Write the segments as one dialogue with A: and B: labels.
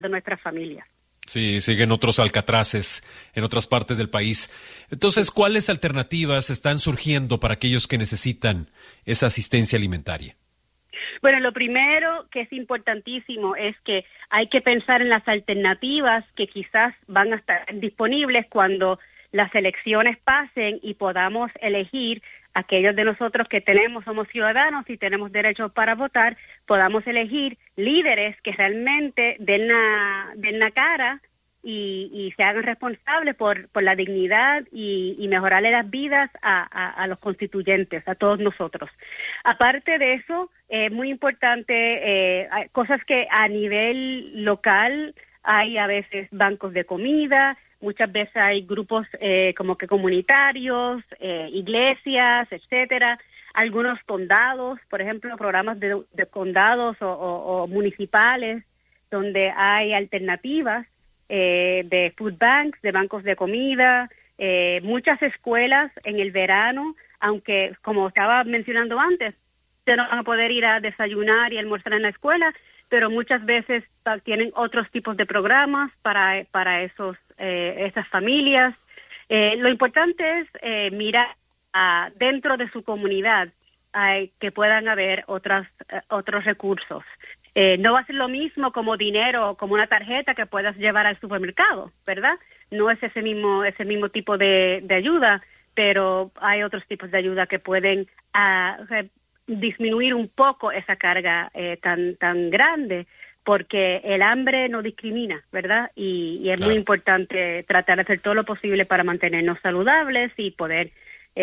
A: de nuestras familias.
B: Sí, siguen otros alcatraces en otras partes del país. Entonces, ¿cuáles alternativas están surgiendo para aquellos que necesitan esa asistencia alimentaria?
A: Bueno, lo primero que es importantísimo es que hay que pensar en las alternativas que quizás van a estar disponibles cuando las elecciones pasen y podamos elegir, aquellos de nosotros que somos ciudadanos y tenemos derecho para votar, podamos elegir líderes que realmente den la cara y se hagan responsables por la dignidad y mejorarle las vidas a los constituyentes, a todos nosotros. Aparte de eso, es muy importante, cosas que a nivel local hay a veces bancos de comida, muchas veces hay grupos como que comunitarios, iglesias, etcétera. Algunos condados, por ejemplo, programas de condados o municipales donde hay alternativas de food banks, de bancos de comida, muchas escuelas en el verano, aunque como estaba mencionando antes, no van a poder ir a desayunar y almorzar en la escuela, pero muchas veces tienen otros tipos de programas para esas familias. Lo importante es mirar dentro de su comunidad que puedan haber otros recursos. No va a ser lo mismo como dinero, como una tarjeta que puedas llevar al supermercado, ¿verdad? No es ese mismo tipo de ayuda, pero hay otros tipos de ayuda que pueden disminuir un poco esa carga tan grande, porque el hambre no discrimina, ¿verdad? Y es muy importante tratar de hacer todo lo posible para mantenernos saludables y poder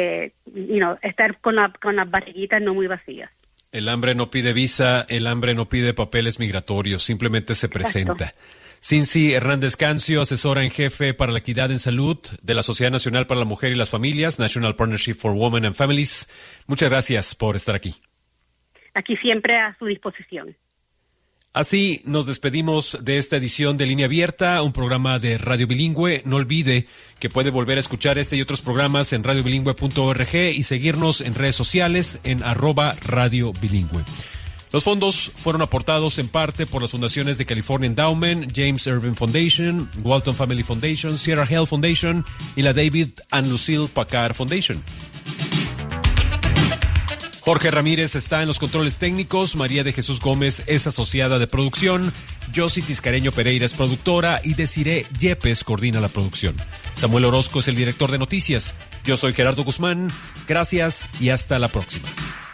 A: estar con las barriguitas no muy vacías.
B: El hambre no pide visa, el hambre no pide papeles migratorios, simplemente se presenta. Cincy Hernández Cancio, asesora en jefe para la equidad en salud de la Sociedad Nacional para la Mujer y las Familias, National Partnership for Women and Families. Muchas gracias por estar aquí.
A: Aquí siempre a su disposición.
B: Así nos despedimos de esta edición de Línea Abierta, un programa de Radio Bilingüe. No olvide que puede volver a escuchar este y otros programas en radiobilingüe.org y seguirnos en redes sociales en @Radio Bilingüe. Los fondos fueron aportados en parte por las fundaciones de California Endowment, James Irving Foundation, Walton Family Foundation, Sierra Health Foundation y la David and Lucille Packard Foundation. Jorge Ramírez está en los controles técnicos, María de Jesús Gómez es asociada de producción, Josie Tiscareño Pereira es productora y Desiree Yepes coordina la producción. Samuel Orozco es el director de noticias. Yo soy Gerardo Guzmán. Gracias y hasta la próxima.